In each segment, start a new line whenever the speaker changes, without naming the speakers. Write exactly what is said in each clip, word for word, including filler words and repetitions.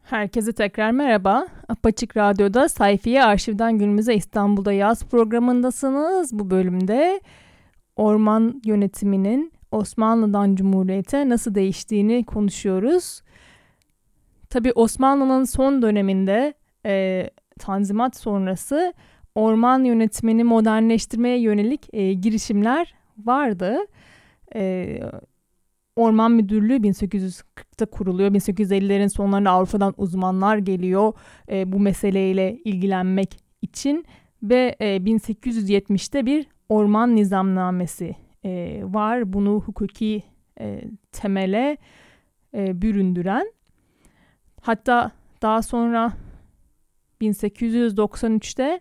Herkese tekrar merhaba. Apaçık Radyo'da Sayfiye Arşivden Günümüze İstanbul'da Yaz programındasınız. Bu bölümde orman yönetiminin Osmanlı'dan Cumhuriyet'e nasıl değiştiğini konuşuyoruz. Tabii Osmanlı'nın son döneminde e, Tanzimat sonrası orman yönetimini modernleştirmeye yönelik e, girişimler vardı. E, Orman Müdürlüğü bin sekiz yüz kırkta kuruluyor. bin sekiz yüz ellilerin sonlarında Avrupa'dan uzmanlar geliyor e, bu meseleyle ilgilenmek için ve e, bin sekiz yüz yetmişte bir orman nizamnamesi e, var. Bunu hukuki e, temele e, büründüren. Hatta daha sonra bin sekiz yüz doksan üçte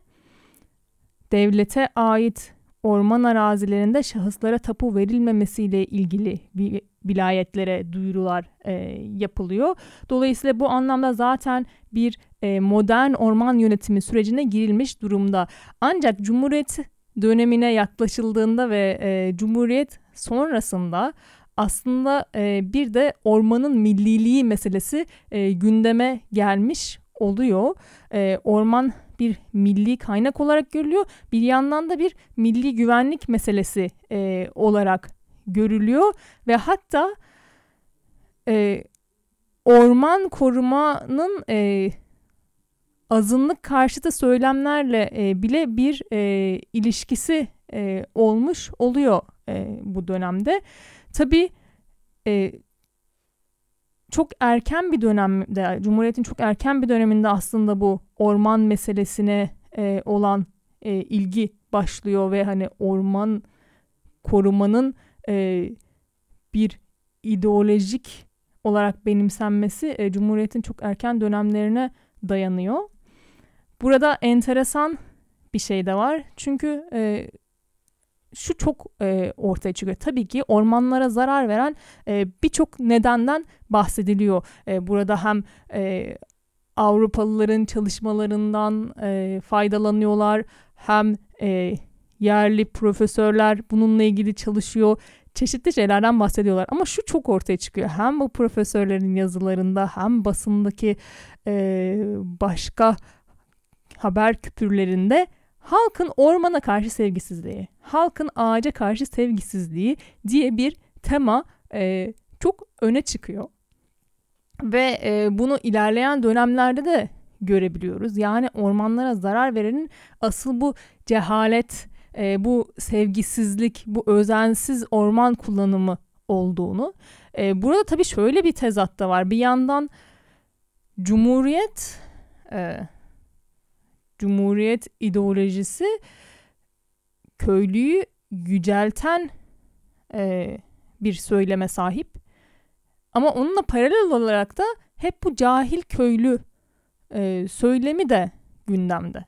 devlete ait orman arazilerinde şahıslara tapu verilmemesiyle ilgili bir vilayetlere duyurular e, yapılıyor. Dolayısıyla bu anlamda zaten bir e, modern orman yönetimi sürecine girilmiş durumda. Ancak Cumhuriyet dönemine yaklaşıldığında ve e, Cumhuriyet sonrasında aslında e, bir de ormanın milliliği meselesi e, gündeme gelmiş oluyor. E, orman bir milli kaynak olarak görülüyor. Bir yandan da bir milli güvenlik meselesi e, olarak görülüyor ve hatta e, orman korumanın e, azınlık karşıtı söylemlerle e, bile bir e, ilişkisi e, olmuş oluyor e, bu dönemde. Tabii e, çok erken bir dönemde, Cumhuriyet'in çok erken bir döneminde aslında bu orman meselesine e, olan e, ilgi başlıyor ve hani orman korumanın e, bir ideolojik olarak benimsenmesi e, Cumhuriyet'in çok erken dönemlerine dayanıyor. Burada enteresan bir şey de var. Çünkü e, şu çok e, ortaya çıkıyor. Tabii ki ormanlara zarar veren e, birçok nedenden bahsediliyor. E, burada hem e, Avrupalıların çalışmalarından e, faydalanıyorlar, hem e, yerli profesörler bununla ilgili çalışıyor. Çeşitli şeylerden bahsediyorlar. Ama şu çok ortaya çıkıyor. Hem bu profesörlerin yazılarında hem basındaki e, başka haber küpürlerinde halkın ormana karşı sevgisizliği, halkın ağaca karşı sevgisizliği diye bir tema e, çok öne çıkıyor. Ve e, bunu ilerleyen dönemlerde de görebiliyoruz. Yani ormanlara zarar verenin asıl bu cehalet, e, bu sevgisizlik, bu özensiz orman kullanımı olduğunu. E, burada tabii şöyle bir tezat da var. Bir yandan Cumhuriyet... E, Cumhuriyet ideolojisi köylüyü yücelten e, bir söyleme sahip. Ama onunla paralel olarak da hep bu cahil köylü e, söylemi de gündemde.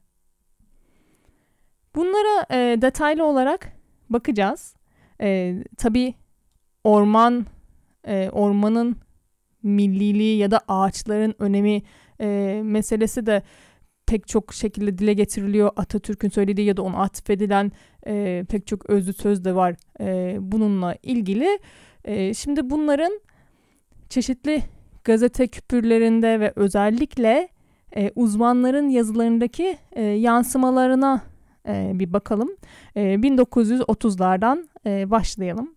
Bunlara e, detaylı olarak bakacağız. E, tabii orman, e, ormanın milliliği ya da ağaçların önemi e, meselesi de pek çok şekilde dile getiriliyor. Atatürk'ün söylediği ya da ona atfedilen e, pek çok özlü söz de var e, bununla ilgili. E, şimdi bunların çeşitli gazete küpürlerinde ve özellikle e, uzmanların yazılarındaki e, yansımalarına e, bir bakalım. E, bin dokuz yüz otuzlardan e, başlayalım.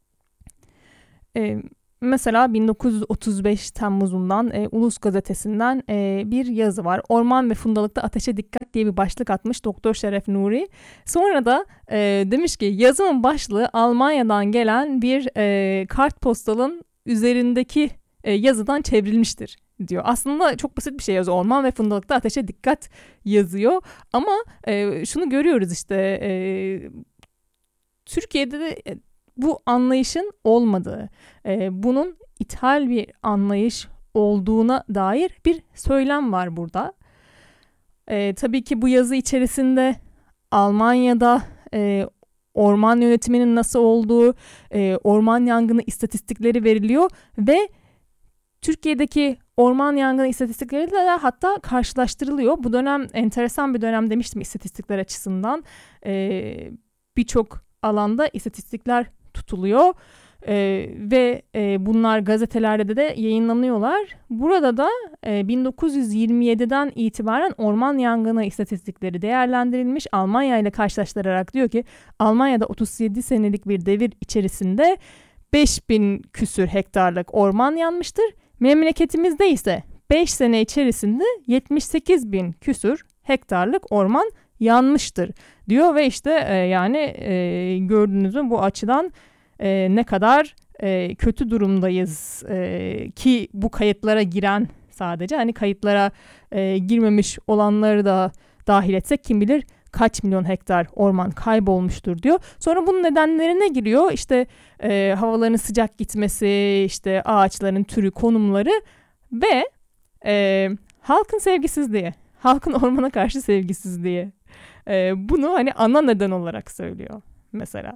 E, Mesela bin dokuz yüz otuz beş Temmuz'undan e, Ulus Gazetesi'nden e, bir yazı var. Orman ve fundalıkta ateşe dikkat diye bir başlık atmış Doktor Şeref Nuri. Sonra da e, demiş ki yazımın başlığı Almanya'dan gelen bir e, kartpostalın üzerindeki e, yazıdan çevrilmiştir diyor. Aslında çok basit bir şey yazıyor. Orman ve fundalıkta ateşe dikkat yazıyor. Ama e, şunu görüyoruz işte e, Türkiye'de de e, bu anlayışın olmadığı, e, bunun ithal bir anlayış olduğuna dair bir söylem var burada. E, tabii ki bu yazı içerisinde Almanya'da e, orman yönetiminin nasıl olduğu, e, orman yangını istatistikleri veriliyor ve Türkiye'deki orman yangını istatistikleri de hatta karşılaştırılıyor. Bu dönem enteresan bir dönem demiştim istatistikler açısından. E, birçok alanda istatistikler tutuluyor. E, ve e, bunlar gazetelerde de yayınlanıyorlar. Burada da e, bin dokuz yüz yirmi yediden itibaren orman yangını istatistikleri değerlendirilmiş. Almanya ile karşılaştırarak diyor ki Almanya'da otuz yedi senelik bir devir içerisinde beş bin küsür hektarlık orman yanmıştır. Memleketimizde ise beş sene içerisinde yetmiş sekiz bin küsür hektarlık orman yanmıştır diyor ve işte e, yani e, gördüğünüz mü bu açıdan e, ne kadar e, kötü durumdayız e, ki bu kayıtlara giren sadece hani kayıtlara e, girmemiş olanları da dahil etsek kim bilir kaç milyon hektar orman kaybolmuştur diyor. Sonra bunun nedenlerine giriyor işte e, havaların sıcak gitmesi, işte ağaçların türü, konumları ve e, halkın sevgisizliği, halkın ormana karşı sevgisizliği. E, bunu hani ana neden olarak söylüyor mesela.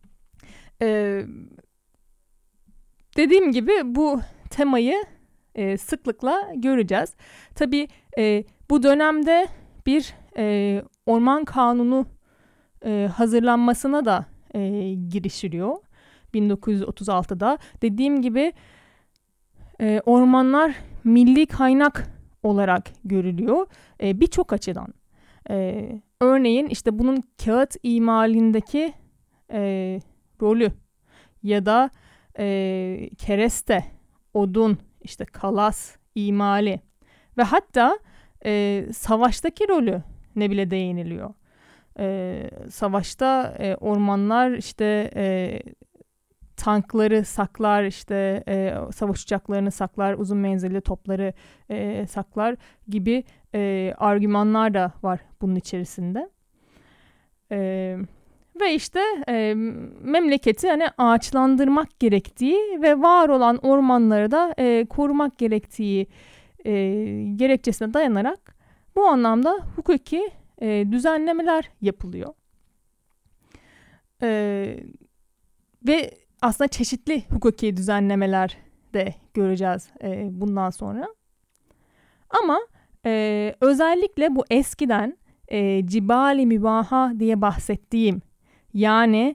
E, dediğim gibi bu temayı e, sıklıkla göreceğiz. Tabii e, bu dönemde bir e, orman kanunu e, hazırlanmasına da e, girişiliyor. bin dokuz yüz otuz altıda dediğim gibi e, ormanlar milli kaynak olarak görülüyor e, birçok açıdan. E, örneğin işte bunun kağıt imalindeki e, rolü ya da e, kereste, odun, işte kalas imali ve hatta e, savaştaki rolü ne bile değiniliyor. E, savaşta e, ormanlar işte e, tankları saklar, işte e, savaş uçaklarını saklar, uzun menzilli topları e, saklar gibi e, argümanlar da var bunun içerisinde. E, ve işte e, memleketi hani ağaçlandırmak gerektiği ve var olan ormanları da e, korumak gerektiği e, gerekçesine dayanarak bu anlamda hukuki e, düzenlemeler yapılıyor. E, ve aslında çeşitli hukuki düzenlemeler de göreceğiz e, bundan sonra. Ama e, özellikle bu eskiden e, cibali mübaha diye bahsettiğim, yani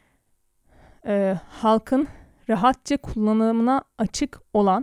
e, halkın rahatça kullanımına açık olan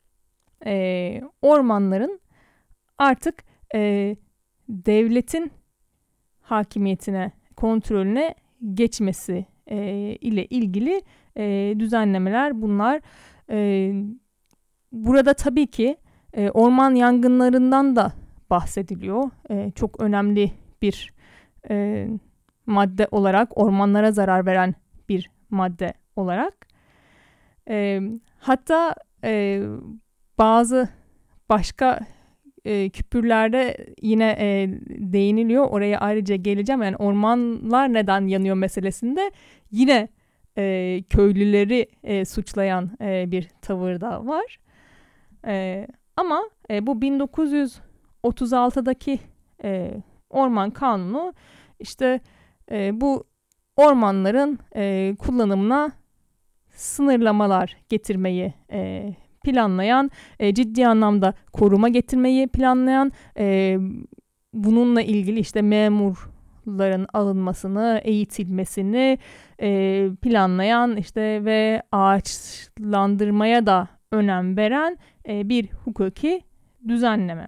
e, ormanların artık e, devletin hakimiyetine, kontrolüne geçmesi e, ile ilgili e, düzenlemeler bunlar. E, burada tabii ki e, orman yangınlarından da bahsediliyor. E, çok önemli bir e, madde olarak, ormanlara zarar veren bir madde olarak. E, hatta e, bazı başka e, küpürlerde yine e, değiniliyor. Oraya ayrıca geleceğim. Yani ormanlar neden yanıyor meselesinde yine e, köylüleri e, suçlayan e, bir tavır da var. E, ama e, bu bin dokuz yüz otuz altıdaki e, orman kanunu işte e, bu ormanların e, kullanımına sınırlamalar getirmeyi e, planlayan, e, ciddi anlamda koruma getirmeyi planlayan, e, bununla ilgili işte memurların alınmasını, eğitilmesini e, planlayan işte ve ağaçlandırmaya da önem veren e, bir hukuki düzenleme.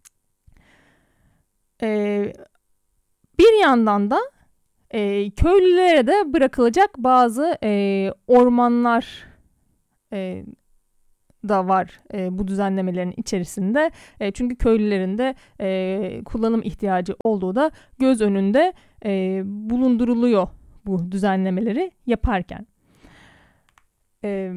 E, bir yandan da e, köylülere de bırakılacak bazı e, ormanlar e, da var e, bu düzenlemelerin içerisinde. E, çünkü köylülerin de e, kullanım ihtiyacı olduğu da göz önünde e, bulunduruluyor bu düzenlemeleri yaparken. E,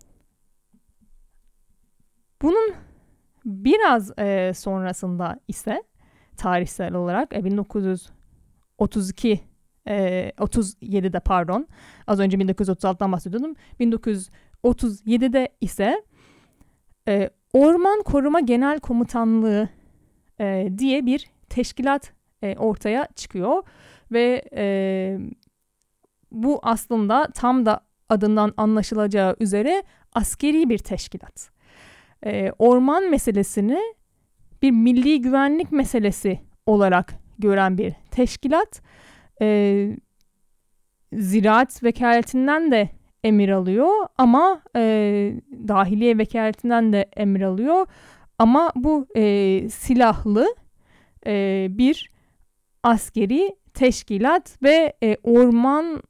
bunun biraz e, sonrasında ise tarihsel olarak e, bin dokuz yüz otuz iki e, otuz yedide pardon az önce bin dokuz yüz otuz altıdan bahsediyordum. bin dokuz yüz otuz yedide ise e, Orman Koruma Genel Komutanlığı e, diye bir teşkilat e, ortaya çıkıyor ve e, bu aslında tam da adından anlaşılacağı üzere askeri bir teşkilat. E, orman meselesini bir milli güvenlik meselesi olarak gören bir teşkilat. E, ziraat vekaletinden de emir alıyor ama e, dahiliye vekaletinden de emir alıyor. Ama bu e, silahlı e, bir askeri teşkilat ve e, orman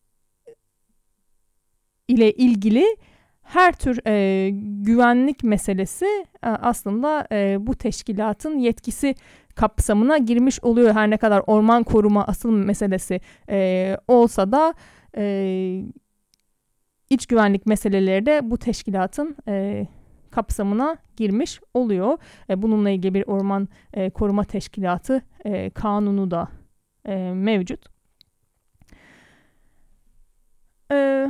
ile ilgili her tür e, güvenlik meselesi e, aslında e, bu teşkilatın yetkisi kapsamına girmiş oluyor. Her ne kadar orman koruma asıl meselesi e, olsa da e, iç güvenlik meseleleri de bu teşkilatın e, kapsamına girmiş oluyor. E, bununla ilgili bir orman e, koruma teşkilatı e, kanunu da e, mevcut. E,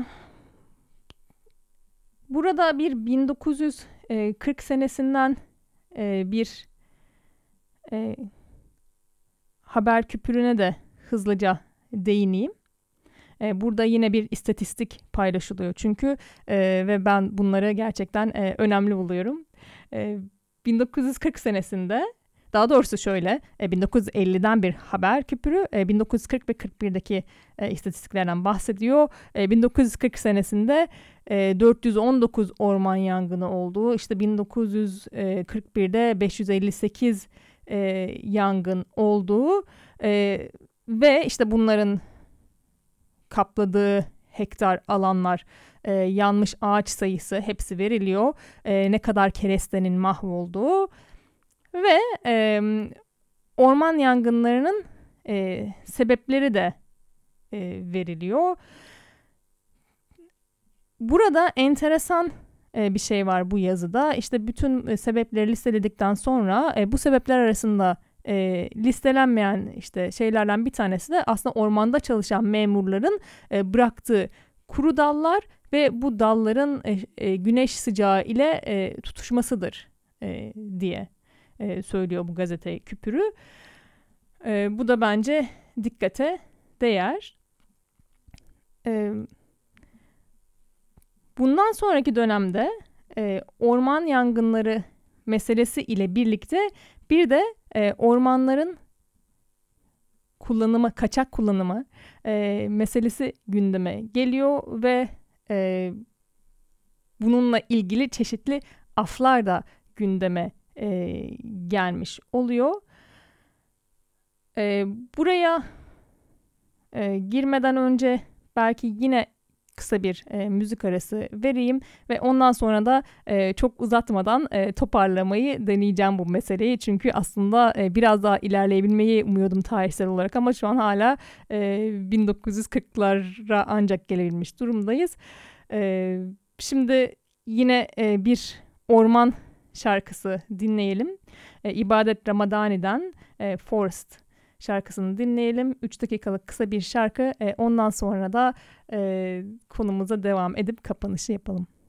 burada bir bin dokuz yüz kırk senesinden e, bir e, haber küpürüne de hızlıca değineyim. E, burada yine bir istatistik paylaşılıyor çünkü e, ve ben bunları gerçekten e, önemli buluyorum. E, bin dokuz yüz kırk senesinde, daha doğrusu şöyle, e, bin dokuz yüz elliden bir haber küpürü e, bin dokuz yüz kırk ve kırk birdeki e, istatistiklerden bahsediyor. E, bin dokuz yüz kırk senesinde e, dört yüz on dokuz orman yangını olduğu, işte bin dokuz yüz kırk birde beş yüz elli sekiz e, yangın olduğu e, ve işte bunların kapladığı hektar alanlar, e, yanmış ağaç sayısı hepsi veriliyor. E, ne kadar kerestenin mahvolduğu ve e, orman yangınlarının e, sebepleri de e, veriliyor. Burada enteresan e, bir şey var bu yazıda. İşte bütün e, sebepleri listeledikten sonra e, bu sebepler arasında E, listelenmeyen işte şeylerden bir tanesi de aslında ormanda çalışan memurların e, bıraktığı kuru dallar ve bu dalların e, e, güneş sıcağı ile e, tutuşmasıdır e, diye e, söylüyor bu gazete küpürü. E, bu da bence dikkate değer. E, bundan sonraki dönemde e, orman yangınları meselesi ile birlikte bir de e, ormanların kullanımı, kaçak kullanımı e, meselesi gündeme geliyor ve e, bununla ilgili çeşitli aflar da gündeme e, gelmiş oluyor. E, buraya e, girmeden önce belki yine kısa bir e, müzik arası vereyim ve ondan sonra da e, çok uzatmadan e, toparlamayı deneyeceğim bu meseleyi. Çünkü aslında e, biraz daha ilerleyebilmeyi umuyordum tarihsel olarak ama şu an hala e, bin dokuz yüz kırklara ancak gelebilmiş durumdayız. E, şimdi yine e, bir orman şarkısı dinleyelim. E, İbadet Ramadani'den e, Forest şarkısını dinleyelim. üç dakikalık kısa bir şarkı. E, ondan sonra da e, konumuza devam edip kapanışı yapalım.